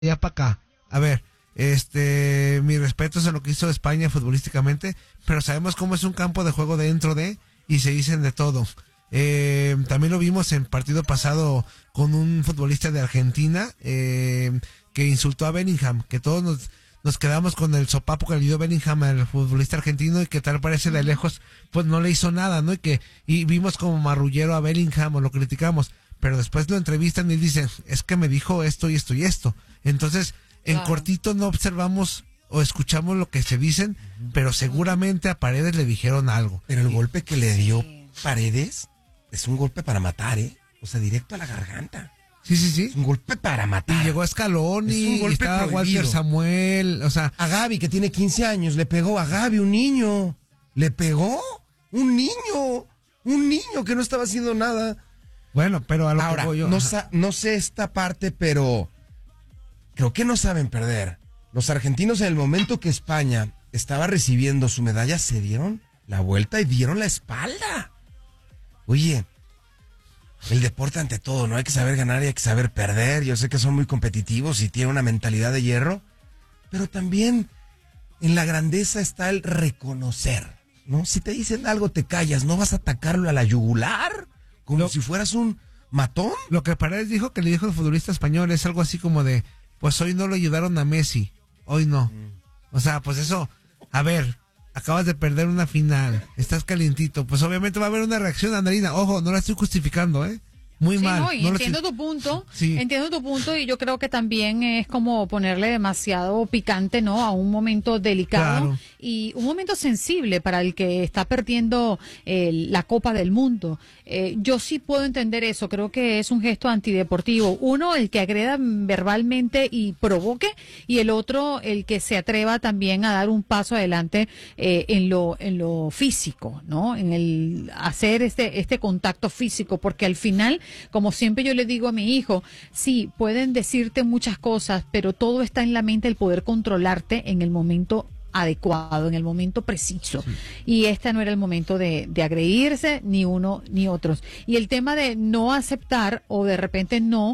allá para acá. A ver, mi respeto es a lo que hizo España futbolísticamente, pero sabemos cómo es un campo de juego dentro de, y se dicen de todo. También lo vimos en partido pasado con un futbolista de Argentina, que insultó a Bellingham, que todos nos quedamos con el sopapo que le dio Bellingham al futbolista argentino y que tal parece de lejos, pues no le hizo nada, ¿no? Y vimos como marrullero a Bellingham o lo criticamos, pero después lo entrevistan y dicen, es que me dijo esto y esto y esto. Entonces, en cortito no observamos o escuchamos lo que se dicen, pero seguramente a Paredes le dijeron algo. Pero el golpe que le dio Paredes es un golpe para matar, O sea, directo a la garganta. Sí. Es un golpe para matar. Y llegó Scaloni, y estaba Walter Samuel, o sea... A Gavi, que tiene 15 años, le pegó a Gavi, un niño. ¿Le pegó? Un niño que no estaba haciendo nada. Bueno, pero a lo ahora, que voy yo... no sé esta parte, pero creo que no saben perder. Los argentinos, en el momento que España estaba recibiendo su medalla, se dieron la vuelta y dieron la espalda. Oye, el deporte ante todo, ¿no? Hay que saber ganar y hay que saber perder. Yo sé que son muy competitivos y tienen una mentalidad de hierro, pero también en la grandeza está el reconocer, ¿no? Si te dicen algo, te callas, no vas a atacarlo a la yugular como si fueras un matón. Lo que Paredes dijo, que le dijo el futbolista español, es algo así como de, pues hoy no lo ayudaron a Messi, hoy no. O sea, pues eso, a ver, acabas de perder una final, estás calientito, pues obviamente va a haber una reacción, Andreina. Ojo, no la estoy justificando, muy sí, mal. No, y entiendo tu punto, entiendo tu punto, y yo creo que también es como ponerle demasiado picante, ¿no? A un momento delicado, claro, y un momento sensible para el que está perdiendo la Copa del Mundo. Yo sí puedo entender eso, creo que es un gesto antideportivo. Uno, el que agreda verbalmente y provoque, y el otro, el que se atreva también a dar un paso adelante en lo físico, ¿no? En el hacer este contacto físico, porque al final, como siempre yo le digo a mi hijo, sí, pueden decirte muchas cosas, pero todo está en la mente, el poder controlarte en el momento adecuado, en el momento preciso. Sí. Y este no era el momento de agredirse, ni uno ni otros. Y el tema de no aceptar o de repente no...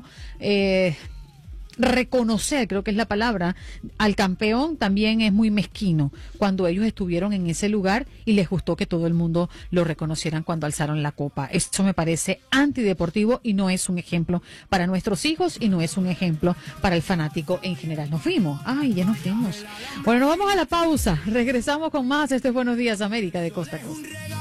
reconocer, creo que es la palabra, al campeón también es muy mezquino cuando ellos estuvieron en ese lugar y les gustó que todo el mundo lo reconocieran cuando alzaron la copa. Eso me parece antideportivo y no es un ejemplo para nuestros hijos y no es un ejemplo para el fanático en general. Nos fuimos. Ay, ya nos fuimos. Bueno, nos vamos a la pausa. Regresamos con más. Este es Buenos Días América de Costa a Costa.